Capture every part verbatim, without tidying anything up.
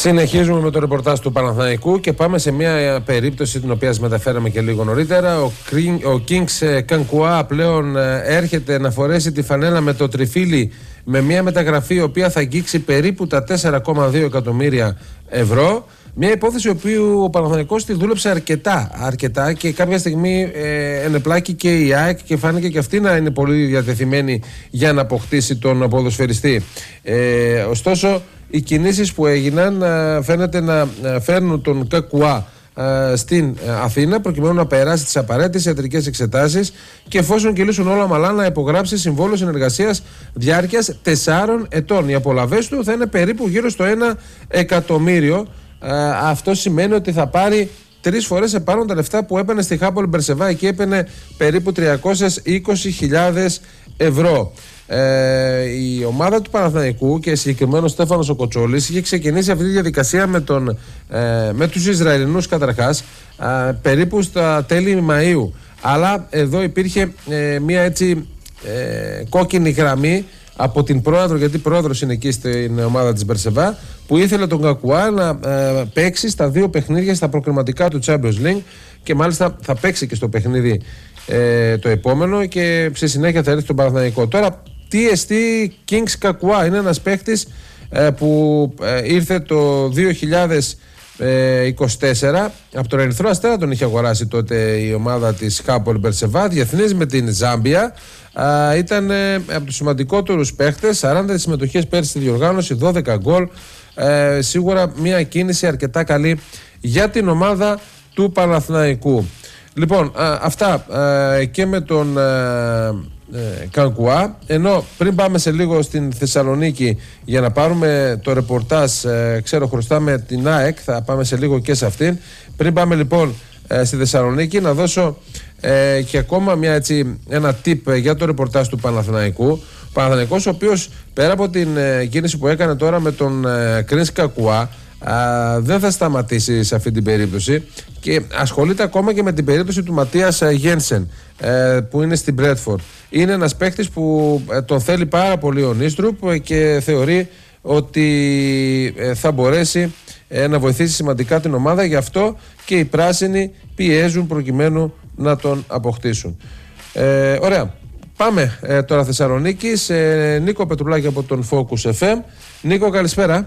Συνεχίζουμε με το ρεπορτάζ του Παναθηναϊκού και πάμε σε μια περίπτωση την οποία μεταφέραμε και λίγο νωρίτερα. Ο, ο Kings Kankua πλέον έρχεται να φορέσει τη φανέλα με το τριφύλι με μια μεταγραφή η οποία θα αγγίξει περίπου τα τέσσερα κόμμα δύο εκατομμύρια ευρώ. Μια υπόθεση οποίου ο Παναθηναϊκός τη δούλεψε αρκετά, αρκετά και κάποια στιγμή ε, ενεπλάκη και η ΑΕΚ και φάνηκε και αυτή να είναι πολύ διατεθειμένη για να αποκτήσει τον ποδοσφαιριστή. Ε, ωστόσο, οι κινήσεις που έγιναν φαίνεται να φέρνουν τον Κακουά στην Αθήνα προκειμένου να περάσει τις απαραίτητες ιατρικές εξετάσεις και εφόσον κυλήσουν όλα ομαλά να υπογράψει συμβόλαιο συνεργασίας διάρκειας τεσσάρων ετών. Οι απολαβές του θα είναι περίπου γύρω στο ένα εκατομμύριο. Αυτό σημαίνει ότι θα πάρει τρεις φορές επάνω τα λεφτά που έπαιρνε στη Χάπολ Μπερσεβά. Εκεί έπαιρνε περίπου τριακόσιες είκοσι χιλιάδες ευρώ. Ε, η ομάδα του Παναθηναϊκού και συγκεκριμένο ο Στέφανος ο Κοτσόλης είχε ξεκινήσει αυτή τη διαδικασία με, τον, ε, με τους Ισραηλινούς καταρχάς ε, περίπου στα τέλη Μαΐου, αλλά εδώ υπήρχε ε, μια έτσι ε, κόκκινη γραμμή από την πρόεδρο, γιατί πρόεδρος είναι εκεί στην ομάδα της Μπερσεβά, που ήθελε τον Κακουά να ε, παίξει στα δύο παιχνίδια στα προκριματικά του Champions League και μάλιστα θα παίξει και στο παιχνίδι ε, το επόμενο και στη συνέχεια θα έρθει στον Παναθηναϊκό. Τώρα, τι εστί Kings Kankua? Είναι ένας παίχτης ε, που ε, ήρθε το δύο χιλιάδες είκοσι τέσσερα από τον Ερυθρό Αστέρα, τον είχε αγοράσει τότε η ομάδα της Χάπολ Μπερσεβά, διεθνής με την Ζάμπια. Ε, ήταν ε, από τους σημαντικότερους παίχτες, σαράντα συμμετοχές πέρσι στη διοργάνωση, δώδεκα γκολ. Ε, σίγουρα μια κίνηση αρκετά καλή για την ομάδα του Παναθηναϊκού. Λοιπόν, α, αυτά α, και με τον Kankua. Ενώ πριν πάμε σε λίγο στην Θεσσαλονίκη για να πάρουμε το ρεπορτάζ, ε, ξέρω χρωστάμε την ΑΕΚ, θα πάμε σε λίγο και σε αυτήν. Πριν πάμε λοιπόν ε, στη Θεσσαλονίκη, να δώσω ε, και ακόμα μια, έτσι, ένα tip για το ρεπορτάζ του Παναθηναϊκού. Ο Παναθηναϊκός, ο οποίος πέρα από την ε, κίνηση που έκανε τώρα με τον ε, Kings Kankua, Α, δεν θα σταματήσει σε αυτή την περίπτωση και ασχολείται ακόμα και με την περίπτωση του Ματίας Γένσεν ε, που είναι στην Μπρέτφορντ. Είναι ένας παίκτης που ε, τον θέλει πάρα πολύ ο Νίστρουπ ε, και θεωρεί ότι ε, θα μπορέσει ε, να βοηθήσει σημαντικά την ομάδα, γι' αυτό και οι πράσινοι πιέζουν προκειμένου να τον αποκτήσουν. Ε, ωραία. Πάμε ε, τώρα Θεσσαλονίκη σε Νίκο Πετρουλάκη από τον Focus εφ εμ. Νίκο, καλησπέρα.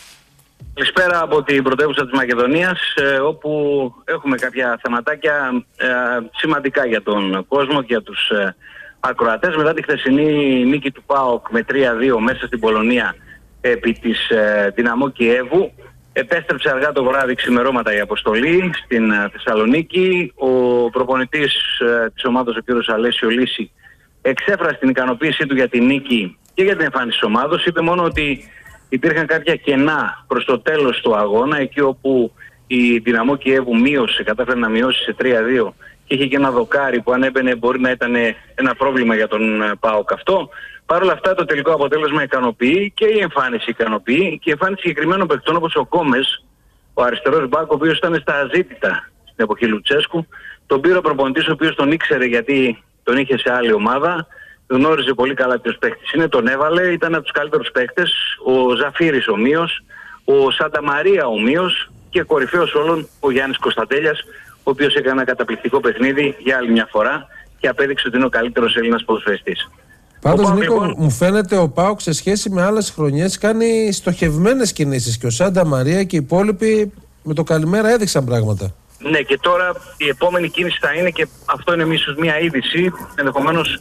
Καλησπέρα από την πρωτεύουσα της Μακεδονίας, ε, όπου έχουμε κάποια θεματάκια ε, σημαντικά για τον κόσμο και για τους ε, ακροατές. Μετά τη χθεσινή νίκη του ΠΑΟΚ με τρία δύο μέσα στην Πολωνία επί της ε, Δυναμό Κιέβου, επέστρεψε αργά το βράδυ ξημερώματα η αποστολή στην ε, Θεσσαλονίκη. Ο προπονητής ε, της ομάδας, ο κ. Αλέσιο Λύση, εξέφρασε την ικανοποίησή του για την νίκη και για την εμφάνιση της ομάδος. Είπε μόνο ότι υπήρχαν κάποια κενά προς το τέλος του αγώνα, εκεί όπου η Δυναμό Κιέβου μείωσε, κατάφερε να μειώσει σε τρία δύο και είχε και ένα δοκάρι που αν έμπαινε μπορεί να ήταν ένα πρόβλημα για τον ΠΑΟΚ αυτό. Παρ' όλα αυτά το τελικό αποτέλεσμα ικανοποιεί και η εμφάνιση ικανοποιεί και η εμφάνιση συγκεκριμένων παιχτών όπως ο Γκόμες, ο αριστερός μπακ, ο οποίος ήταν στα αζήτητα στην εποχή Λουτσέσκου. Τον πήρε ο προπονητής, ο οποίος τον ήξερε γιατί τον είχε σε άλλη ομάδα. Γνώριζε πολύ καλά ποιος παίκτης είναι, τον έβαλε, ήταν από τους καλύτερους παίκτες. Ο Ζαφύρης ομοίως, ο Σάντα Μαρία ομοίως και κορυφαίος όλων ο Γιάννης Κωνσταντέλιας, ο οποίος έκανε ένα καταπληκτικό παιχνίδι για άλλη μια φορά και απέδειξε ότι είναι ο καλύτερος Έλληνας ποδοσφαιριστής. Πάντως, Νίκο, λοιπόν, μου φαίνεται ο ΠΑΟΚ σε σχέση με άλλες χρονιές κάνει στοχευμένες κινήσεις και ο Σάντα Μαρία και οι υπόλοιποι με το καλημέρα έδειξαν πράγματα. Ναι, και τώρα η επόμενη κίνηση θα είναι, και αυτό είναι ίσως μια είδηση, ενδεχομένως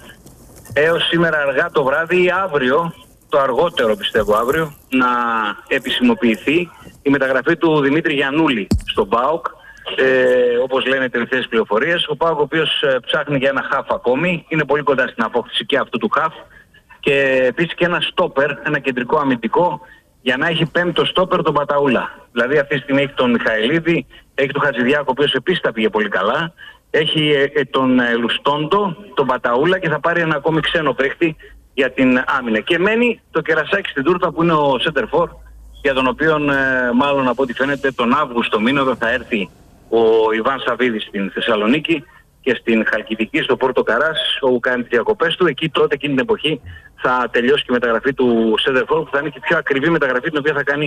έως σήμερα αργά το βράδυ ή αύριο, το αργότερο πιστεύω αύριο, να επισημοποιηθεί η μεταγραφή του Δημήτρη Γιαννούλη στον ΠΑΟΚ, ε, όπως λένε τελευταίες πληροφορίες. Ο ΠΑΟΚ, ο οποίος ε, ψάχνει για ένα χαφ ακόμη, είναι πολύ κοντά στην απόκτηση και αυτού του χαφ, και επίσης και ένα στόπερ, ένα κεντρικό αμυντικό, για να έχει πέμπτο στόπερ τον Παταούλα. Δηλαδή αυτή τη στιγμή έχει τον Μιχαηλίδη, έχει τον Χατζηδιάκο, ο οποίος επίσης τα πήγε πολύ καλά. Έχει ε, τον ε, Λουστόντο, τον Παταούλα και θα πάρει ένα ακόμη ξένο παίχτη για την άμυνα. Και μένει το κερασάκι στην τούρτα που είναι ο Σέντερφορ, για τον οποίο ε, μάλλον από ό,τι φαίνεται τον Αύγουστο μήνα όταν θα έρθει ο Ιβάν Σαββίδης στην Θεσσαλονίκη και στην Χαλκιδική, στο Πόρτο Καράς, όπου κάνει τις διακοπές του. Εκεί τότε, εκείνη την εποχή, θα τελειώσει και η μεταγραφή του Σέντερφορ, που θα είναι και η πιο ακριβή μεταγραφή την οποία θα κάνει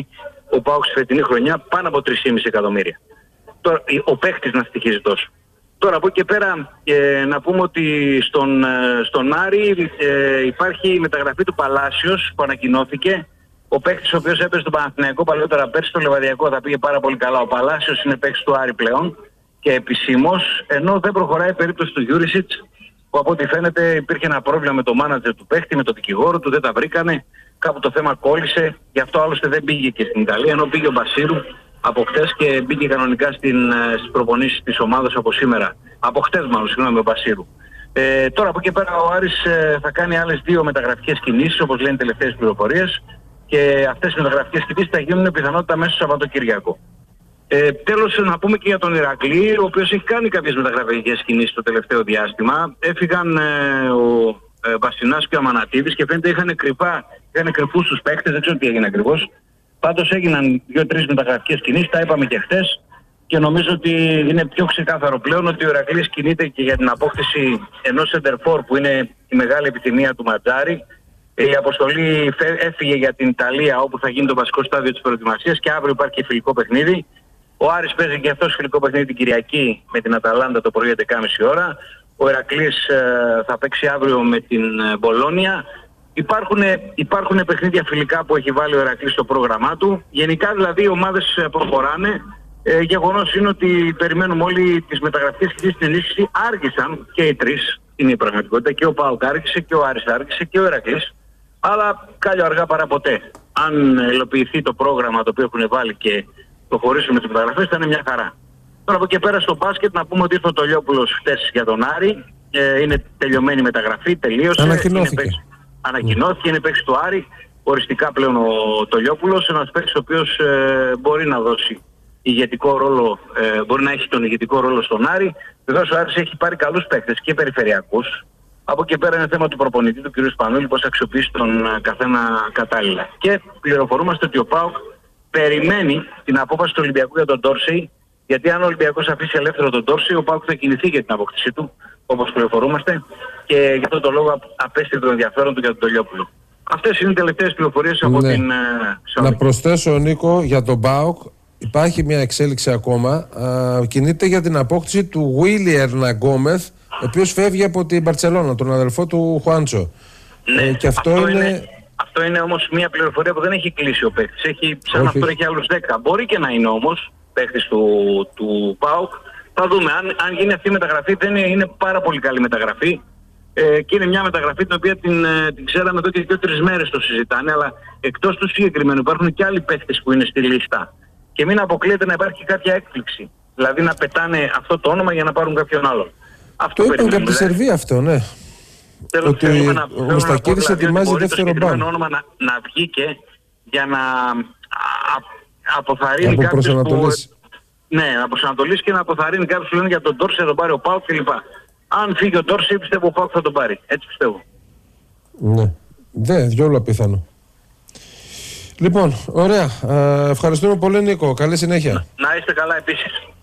ο ΠΑΟΚ στη φετινή χρονιά πάνω από τρία κόμμα πέντε εκατομμύρια. Τώρα, ο παίχτης να στοιχίζει τόσο. Τώρα από εκεί και πέρα ε, να πούμε ότι στον, ε, στον Άρη ε, υπάρχει η μεταγραφή του Παλάσιος που ανακοινώθηκε. Ο παίκτης ο οποίος έπαιζε στον Παναθηναϊκό παλαιότερα πέρσι στο Λεβαδιακό θα πήγε πάρα πολύ καλά. Ο Παλάσιος είναι παίκτης του Άρη πλέον και επισήμως, ενώ δεν προχωράει η περίπτωση του Γιούρισιτς που από ό,τι φαίνεται υπήρχε ένα πρόβλημα με το μάνατζερ του παίκτη, με το δικηγόρο του, δεν τα βρήκανε. Κάπου το θέμα κόλλησε, γι' αυτό άλλωστε δεν πήγε και στην Ιταλία, ενώ πήγε ο Μπασίρου από χτες και μπήκε κανονικά στην, στις προπονήσεις της ομάδας από σήμερα. Από χτες μάλλον, συγγνώμη, ο Μπασίρου. Ε, τώρα από εκεί πέρα ο Άρης ε, θα κάνει άλλες δύο μεταγραφικές κινήσεις, όπως λένε οι τελευταίες πληροφορίες, και αυτές οι μεταγραφικές κινήσεις θα γίνουν πιθανότητα μέσα στο Σαββατοκύριακο. Ε, τέλος να πούμε και για τον Ηρακλή, ο οποίος έχει κάνει κάποιες μεταγραφικές κινήσεις το τελευταίο διάστημα. Έφυγαν ε, ο ε, Βασινάς και ο Αμανατίδης και φαίνεται είχαν κρυφά, είχαν κρυφούς τους παίκτες, δεν ξέρω τι έγινε ακριβώς. Πάντως έγιναν δύο-τρεις μεταγραφικές κινήσεις, τα είπαμε και χτες και νομίζω ότι είναι πιο ξεκάθαρο πλέον ότι ο Ηρακλής κινείται και για την απόκτηση ενός σεντερφόρ που είναι η μεγάλη επιθυμία του Ματζάρη. Η αποστολή έφυγε για την Ιταλία όπου θα γίνει το βασικό στάδιο της προετοιμασίας και αύριο υπάρχει και φιλικό παιχνίδι. Ο Άρης παίζει και αυτός φιλικό παιχνίδι την Κυριακή με την Αταλάντα το πρωί έντεκα και μισή ώρα. Ο Ηρακλής ε, θα παίξει αύριο με την Μπολόνια. Υπάρχουν, υπάρχουν παιχνίδια φιλικά που έχει βάλει ο Ηρακλής στο πρόγραμμά του. Γενικά δηλαδή οι ομάδες προχωράνε. Ε, γεγονός είναι ότι περιμένουμε όλοι τις μεταγραφικές και στην ενίσχυση. Άργησαν και οι τρεις, είναι η πραγματικότητα. Και ο ΠΑΟΚ άργησε και ο Άρης άργησε και ο Ηρακλής. Αλλά κάλλιο αργά παρά ποτέ. Αν υλοποιηθεί το πρόγραμμα το οποίο έχουν βάλει και προχωρήσουμε με τις μεταγραφές θα είναι μια χαρά. Τώρα από εκεί πέρα στο μπάσκετ να πούμε ότι ήρθε ο Τολιόπουλος χτες για τον Άρη. Ε, είναι τελειωμένη η μεταγραφή, τελείωσε. Ανακοινώθηκε. Είναι Ανακοινώθηκε, είναι παίκτης του Άρη, οριστικά πλέον ο Τολιόπουλος, ένας παίκτης ο οποίος ε, μπορεί να δώσει ηγετικό ρόλο, ε, μπορεί να έχει τον ηγετικό ρόλο στον Άρη. Βεβαίως ο Άρης έχει πάρει καλούς παίκτες και περιφερειακούς. Από εκεί πέρα είναι θέμα του προπονητή του κ. Σπανούλη πώς θα αξιοποιήσει τον καθένα κατάλληλα. Και πληροφορούμαστε ότι ο ΠΑΟΚ περιμένει την απόφαση του Ολυμπιακού για τον Ντόρσεϊ, γιατί αν ο Ολυμπιακός αφήσει ελεύθερο τον Ντόρσεϊ, ο ΠΑΟΚ θα κινηθεί για την απόκτησή του, όπως πληροφορούμαστε, και γι' αυτόν τον λόγο απέστειλε τον ενδιαφέρον του για τον Τολιόπουλο. Αυτές είναι οι τελευταίες πληροφορίες από ναι. την uh, Να προσθέσω, Νίκο, για τον ΠΑΟΚ υπάρχει μια εξέλιξη ακόμα. Α, κινείται για την απόκτηση του Willier Γκόμεθ, ο οποίος φεύγει από την Μπαρτσελώνα, τον αδελφό του Χουάντσο. Ναι, ε, και αυτό, αυτό είναι... είναι... Αυτό είναι όμως μια πληροφορία που δεν έχει κλείσει ο παίκτης. Έχει, σαν Όχι. αυτό έχει άλλους δέκα. Μπορεί και να είναι όμως παίκτης του, του ΠΑΟΚ. Θα δούμε. Αν, αν γίνει αυτή η μεταγραφή, δεν είναι, είναι πάρα πολύ καλή μεταγραφή. Ε, και είναι μια μεταγραφή την οποία την, την ξέραμε εδώ και δύο-τρεις μέρες το συζητάνε. Αλλά εκτός του συγκεκριμένου υπάρχουν και άλλοι παίκτες που είναι στη λίστα. Και μην αποκλείεται να υπάρχει κάποια έκπληξη. Δηλαδή να πετάνε αυτό το όνομα για να πάρουν κάποιον άλλον. Αυτό το είπαν και από τη Σερβία αυτό, ναι. Θέλω, ότι να, ο Μουστακίδης δηλαδή, ετοιμάζει δεύτερο μπαν. Το όνομα να, να βγήκε για να α, αποθαρρύνει κάποιους που... Ναι, να προσανατολίσει και να αποθαρρύνει κάποιους που λένε για τον Ντόρσεϊ, τον πάρει ο ΠΑΟΚ κλπ. Αν φύγει ο Ντόρσεϊ, πιστεύω ο ΠΑΟΚ θα τον πάρει. Έτσι πιστεύω. Ναι, δεν, διόλου απίθανο. Λοιπόν, ωραία. Ε, ευχαριστούμε πολύ, Νίκο. Καλή συνέχεια. Να, να είστε καλά επίσης.